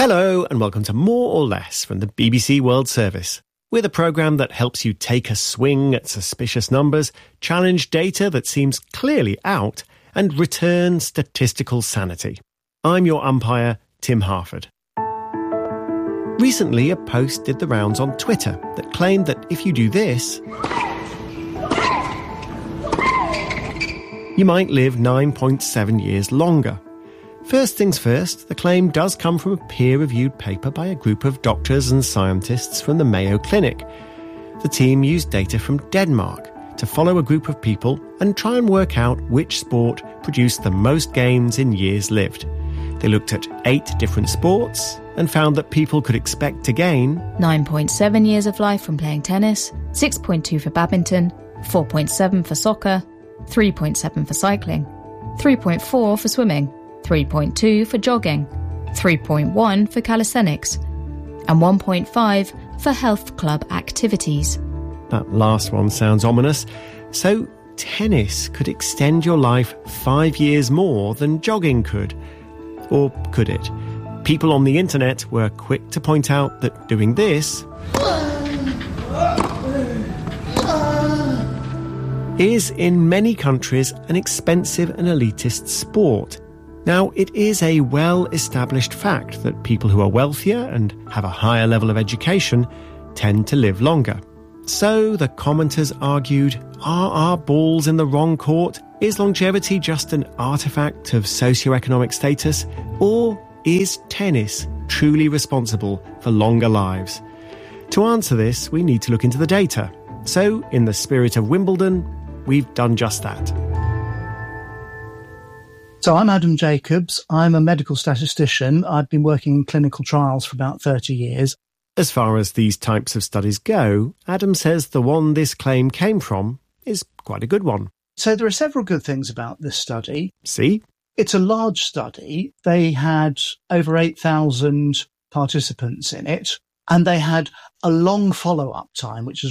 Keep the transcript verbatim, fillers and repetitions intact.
Hello and welcome to More or Less from the B B C World Service. We're the programme that helps you take a swing at suspicious numbers, challenge data that seems clearly out, and return statistical sanity. I'm your umpire, Tim Harford. Recently, a post did the rounds on Twitter that claimed that if you do this, you might live nine point seven years longer. First things first, the claim does come from a peer-reviewed paper by a group of doctors and scientists from the Mayo Clinic. The team used data from Denmark to follow a group of people and try and work out which sport produced the most gains in years lived. They looked at eight different sports and found that people could expect to gain nine point seven years of life from playing tennis, six point two for badminton, four point seven for soccer, three point seven for cycling, three point four for swimming, three point two for jogging, three point one for calisthenics, and one point five for health club activities. That last one sounds ominous. So, tennis could extend your life five years more than jogging could. Or could it? People on the internet were quick to point out that doing this is, in many countries, an expensive and elitist sport. Now, it is a well-established fact that people who are wealthier and have a higher level of education tend to live longer. So the commenters argued, are our balls in the wrong court? Is longevity just an artefact of socioeconomic status? Or is tennis truly responsible for longer lives? To answer this, we need to look into the data. So, in the spirit of Wimbledon, we've done just that. So I'm Adam Jacobs. I'm a medical statistician. I've been working in clinical trials for about thirty years. As far as these types of studies go, Adam says the one this claim came from is quite a good one. So there are several good things about this study. See? It's a large study. They had over eight thousand participants in it, and they had a long follow-up time, which is